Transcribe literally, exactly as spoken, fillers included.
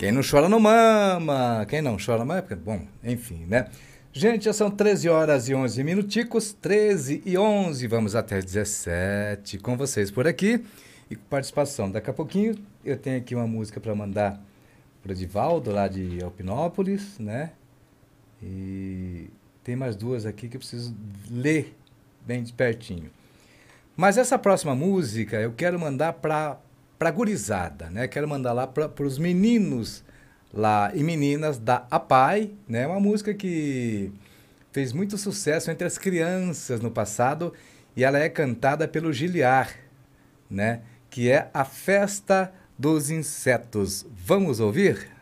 Quem não chora não mama. Quem não chora não é porque, bom, enfim, né? Gente, já são treze horas e onze minuticos, treze e onze, vamos até as dezessete com vocês por aqui e com participação. Daqui a pouquinho eu tenho aqui uma música para mandar para o Edivaldo, lá de Alpinópolis, né? E tem mais duas aqui que eu preciso ler bem de pertinho. Mas essa próxima música eu quero mandar para para gurizada, né? Quero mandar lá para os meninos lá e meninas da APAI, né? Uma música que fez muito sucesso entre as crianças no passado e ela é cantada pelo Giliar, né? Que é a Festa dos Insetos. Vamos ouvir?